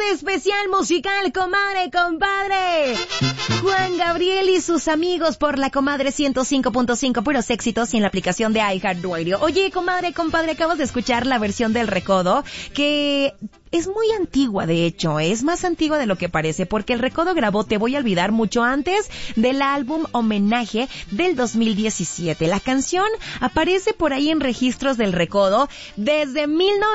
especial musical, comadre, compadre. Juan Gabriel y sus amigos por la Comadre 105.5, puros éxitos y en la aplicación de iHeartRadio. Oye, comadre, compadre, acabas de escuchar la versión del Recodo, que es muy antigua, de hecho, es más antigua de lo que parece, porque el Recodo grabó Te Voy a Olvidar mucho antes del álbum Homenaje del 2017. La canción aparece por ahí en registros del Recodo desde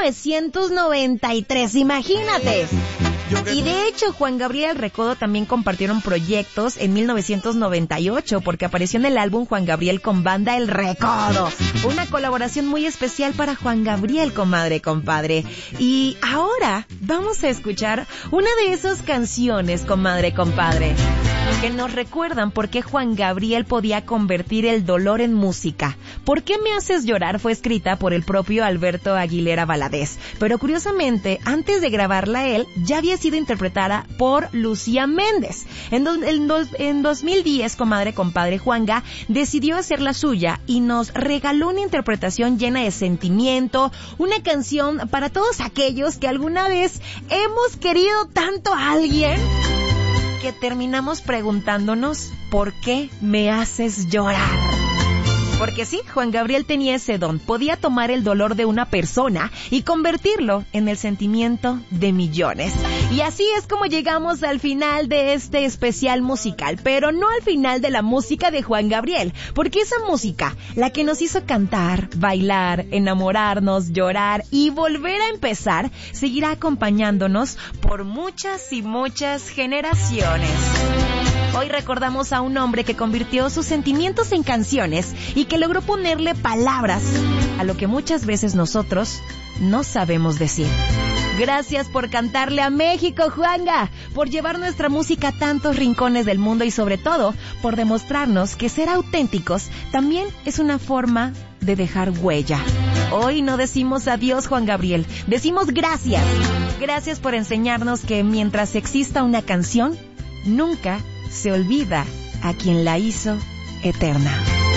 1993, imagínate. Y de hecho, Juan Gabriel y el Recodo también compartieron proyectos en 1998, porque apareció en el álbum Juan Gabriel con Banda El Recodo. Una colaboración muy especial para Juan Gabriel, comadre, compadre. Y ahora vamos a escuchar una de esas canciones, comadre, compadre, que nos recuerdan por qué Juan Gabriel podía convertir el dolor en música. ¿Por qué me haces llorar? Fue escrita por el propio Alberto Aguilera Valadez, pero curiosamente, antes de grabarla él, ya había sido interpretada por Lucía Méndez. En 2010, comadre, compadre, Juanga decidió hacer la suya y nos regaló una interpretación llena de sentimiento, una canción para todos aquellos que alguna vez hemos querido tanto a alguien que terminamos preguntándonos, ¿por qué me haces llorar? Porque sí, Juan Gabriel tenía ese don, podía tomar el dolor de una persona y convertirlo en el sentimiento de millones. Y así es como llegamos al final de este especial musical, pero no al final de la música de Juan Gabriel, porque esa música, la que nos hizo cantar, bailar, enamorarnos, llorar y volver a empezar, seguirá acompañándonos por muchas y muchas generaciones. Hoy recordamos a un hombre que convirtió sus sentimientos en canciones y que logró ponerle palabras a lo que muchas veces nosotros no sabemos decir. Gracias por cantarle a México, Juanga, por llevar nuestra música a tantos rincones del mundo y sobre todo por demostrarnos que ser auténticos también es una forma de dejar huella. Hoy no decimos adiós, Juan Gabriel, decimos gracias. Gracias por enseñarnos que mientras exista una canción, nunca se olvida a quien la hizo eterna.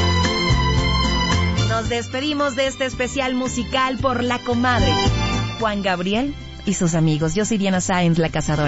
Nos despedimos de este especial musical por la comadre Juan Gabriel y sus amigos. Yo soy Diana Sáenz, la cazadora.